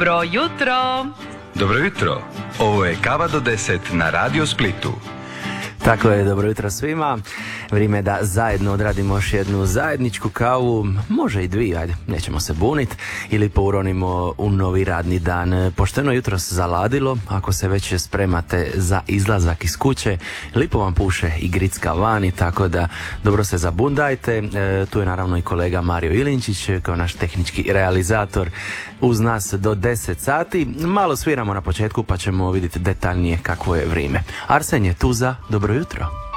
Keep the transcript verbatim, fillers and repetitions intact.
Dobro jutro! Dobro jutro! Ovo je Kava do deset na Radio Splitu. Tako je, dobro jutro svima. Vrijeme je da zajedno odradimo još jednu zajedničku kavu, može i dvije, ajde, nećemo se buniti, ili pouronimo u novi radni dan. Pošteno jutros zaladilo, ako se već spremate za izlazak iz kuće, lipo vam puše i gricka vani, tako da dobro se zabundajte. E, tu je naravno i kolega Mario Ilinčić kao naš tehnički realizator uz nas do deset sati. Malo sviramo na početku pa ćemo vidjeti detaljnije kakvo je vrijeme. Arsen je tu za dobro jutro.